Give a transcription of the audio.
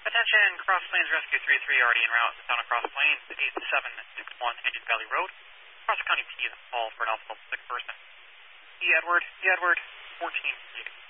Attention, Cross Plains Rescue 33 already en route down across Plains 8761 Engine Valley Road. Cross County P is call for an alpha 6 person. E. Edward, 14 Phoenix.